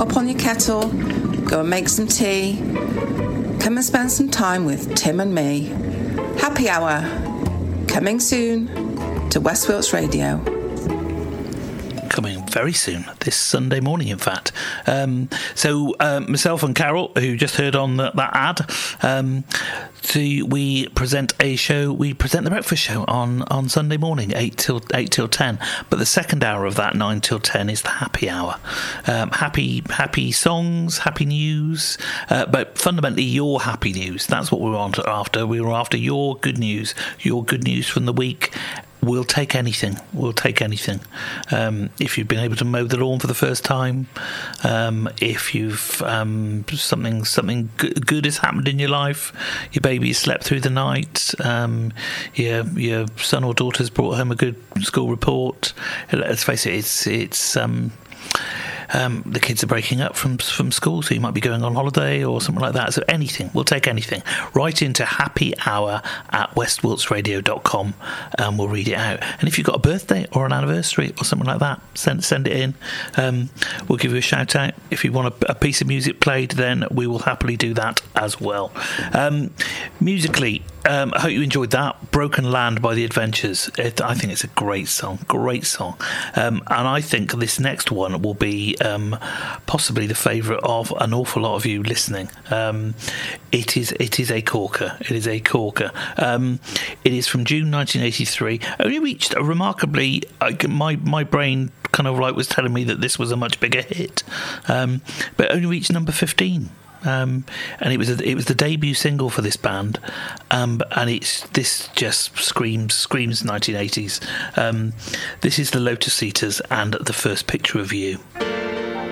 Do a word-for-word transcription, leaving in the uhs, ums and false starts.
pop on your kettle, go and make some tea. Come and spend some time with Tim and me. Happy Hour, coming soon to West Wilts Radio. Coming very soon, this Sunday morning, in fact. Um, so uh, myself and Carol, who just heard on the, that ad, um, so we present a show. We present the breakfast show on, on Sunday morning, eight till eight till ten. But the second hour of that, nine till ten, is the happy hour. Um, happy happy songs, happy news, uh, but fundamentally your happy news. That's what we were on after. We were after your good news, your good news from the week. We'll take anything. We'll take anything. Um, if you've been able to mow the lawn for the first time, um, if you've um, something something good has happened in your life, your baby slept through the night, um, your your son or daughter's brought home a good school report. Let's face it, it's it's. Um, Um, the kids are breaking up from from school, so you might be going on holiday or something like that. So anything, we'll take anything. Write into happy hour at west wilts radio dot com and we'll read it out. And if you've got a birthday or an anniversary or something like that, send send it in. Um, we'll give you a shout out. If you want a, a piece of music played, then we will happily do that as well. Um, musically, Um, I hope you enjoyed that. Broken Land by The Adventures. It, I think it's a great song, great song. Um, and I think this next one will be um, possibly the favourite of an awful lot of you listening. Um, it is it is a corker. It is a corker. Um, it is from June nineteen eighty-three. Only reached a remarkably... Uh, my, my brain kind of like was telling me that this was a much bigger hit. Um, but only reached number fifteen. Um, and it was a, it was the debut single for this band, um, and it's this just screams screams nineteen eighties. Um, this is the Lotus Eaters and The First Picture of You.